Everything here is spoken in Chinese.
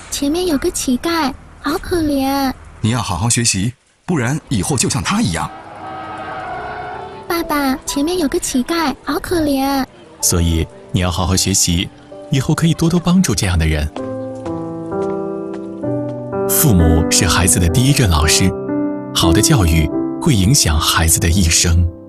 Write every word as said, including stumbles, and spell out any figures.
前面有个乞丐，好可怜。 你要好好学习，不然以后就像他一样。 爸爸，前面有个乞丐，好可怜。 所以你要好好学习，以后可以多多帮助这样的人。父母是孩子的第一任老师，好的教育会影响孩子的一生。